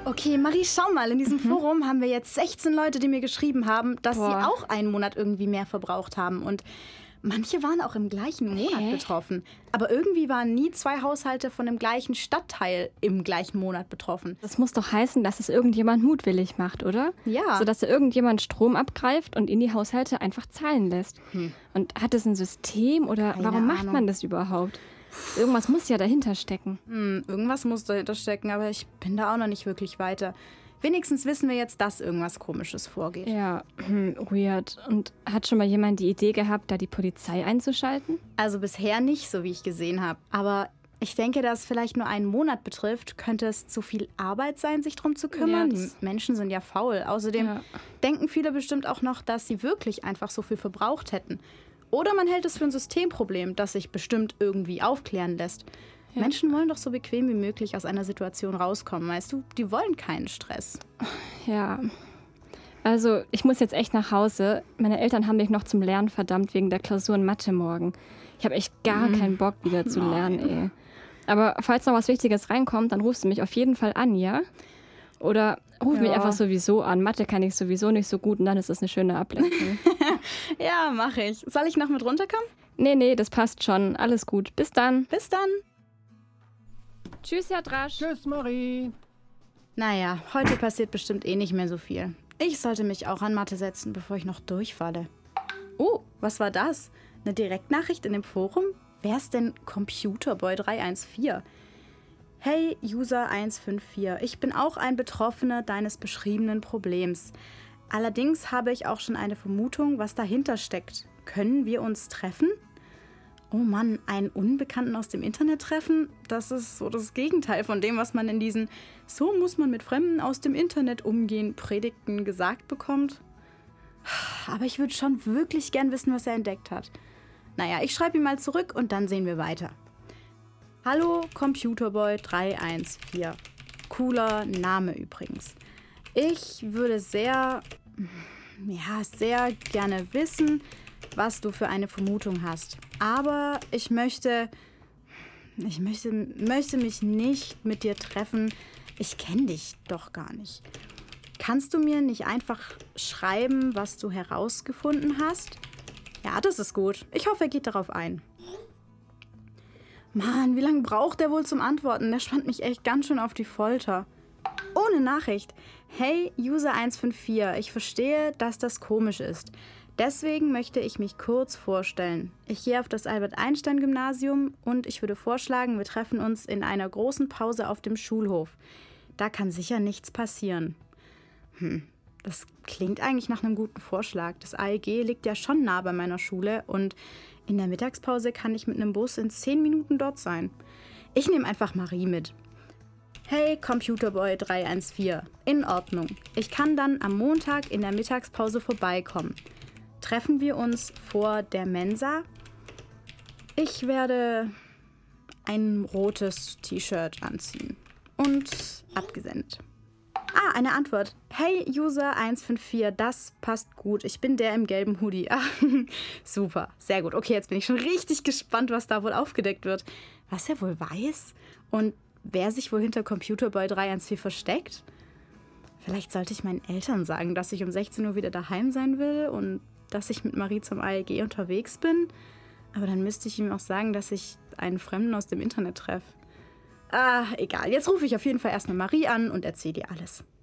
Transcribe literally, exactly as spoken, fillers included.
Okay, Marie, schau mal, in diesem mhm. Forum haben wir jetzt sechzehn Leute, die mir geschrieben haben, dass Boah. sie auch einen Monat irgendwie mehr verbraucht haben. Und manche waren auch im gleichen Monat Hä? betroffen. Aber irgendwie waren nie zwei Haushalte von dem gleichen Stadtteil im gleichen Monat betroffen. Das muss doch heißen, dass es irgendjemand mutwillig macht, oder? Ja. So, dass irgendjemand Strom abgreift und in die Haushalte einfach zahlen lässt. Hm. Und hat es ein System oder Keine warum macht Ahnung. man das überhaupt? Irgendwas muss ja dahinter stecken. Hm, irgendwas muss dahinter stecken, aber ich bin da auch noch nicht wirklich weiter. Wenigstens wissen wir jetzt, dass irgendwas Komisches vorgeht. Ja, hm, weird. Und hat schon mal jemand die Idee gehabt, da die Polizei einzuschalten? Also bisher nicht, so wie ich gesehen habe. Aber ich denke, dass es vielleicht nur einen Monat betrifft, könnte es zu viel Arbeit sein, sich drum zu kümmern. Ja, die Menschen sind ja faul. Außerdem ja. denken viele bestimmt auch noch, dass sie wirklich einfach so viel verbraucht hätten. Oder man hält es für ein Systemproblem, das sich bestimmt irgendwie aufklären lässt. Ja. Menschen wollen doch so bequem wie möglich aus einer Situation rauskommen, weißt du? Die wollen keinen Stress. Ja, also ich muss jetzt echt nach Hause. Meine Eltern haben mich noch zum Lernen verdammt wegen der Klausur in Mathe morgen. Ich habe echt gar mhm. keinen Bock, wieder zu lernen, ey. Aber falls noch was Wichtiges reinkommt, dann rufst du mich auf jeden Fall an, ja? Oder ruf ja. mich einfach sowieso an. Mathe kann ich sowieso nicht so gut und dann ist das eine schöne Ablenkung. Ja, mache ich. Soll ich noch mit runterkommen? Nee, nee, das passt schon. Alles gut. Bis dann. Bis dann. Tschüss, Herr Drasch. Tschüss, Marie. Naja, heute passiert bestimmt eh nicht mehr so viel. Ich sollte mich auch an Mathe setzen, bevor ich noch durchfalle. Oh, was war das? Eine Direktnachricht in dem Forum? Wer ist denn Computerboy drei eins vier? Hey, User eins fünf vier, ich bin auch ein Betroffener deines beschriebenen Problems. Allerdings habe ich auch schon eine Vermutung, was dahinter steckt. Können wir uns treffen? Oh Mann, einen Unbekannten aus dem Internet treffen? Das ist so das Gegenteil von dem, was man in diesen "So muss man mit Fremden aus dem Internet umgehen" Predigten gesagt bekommt. Aber ich würde schon wirklich gern wissen, was er entdeckt hat. Naja, ich schreibe ihm mal zurück und dann sehen wir weiter. Hallo Computerboy drei eins vier. Cooler Name übrigens. Ich würde sehr, ja, sehr gerne wissen, was du für eine Vermutung hast. Aber ich möchte, ich möchte, möchte mich nicht mit dir treffen. Ich kenne dich doch gar nicht. Kannst du mir nicht einfach schreiben, was du herausgefunden hast? Ja, das ist gut. Ich hoffe, er geht darauf ein. Mann, wie lange braucht der wohl zum Antworten? Der spannt mich echt ganz schön auf die Folter. Ohne Nachricht. Hey, User eins fünf vier, ich verstehe, dass das komisch ist. Deswegen möchte ich mich kurz vorstellen. Ich gehe auf das Albert-Einstein-Gymnasium und ich würde vorschlagen, wir treffen uns in einer großen Pause auf dem Schulhof. Da kann sicher nichts passieren. Hm, das klingt eigentlich nach einem guten Vorschlag. Das A E G liegt ja schon nah bei meiner Schule und in der Mittagspause kann ich mit einem Bus in zehn Minuten dort sein. Ich nehme einfach Marie mit. Hey, Computerboy drei eins vier. In Ordnung. Ich kann dann am Montag in der Mittagspause vorbeikommen. Treffen wir uns vor der Mensa? Ich werde ein rotes T-Shirt anziehen. Und abgesendet. Ah, eine Antwort. Hey, User eins fünf vier, das passt gut. Ich bin der im gelben Hoodie. Ah, super, sehr gut. Okay, jetzt bin ich schon richtig gespannt, was da wohl aufgedeckt wird. Was er wohl weiß? Und wer sich wohl hinter Computerboy drei eins vier versteckt? Vielleicht sollte ich meinen Eltern sagen, dass ich um sechzehn Uhr wieder daheim sein will und dass ich mit Marie zum A E G unterwegs bin. Aber dann müsste ich ihm auch sagen, dass ich einen Fremden aus dem Internet treffe. Ah, egal. Jetzt rufe ich auf jeden Fall erstmal Marie an und erzähle ihr alles.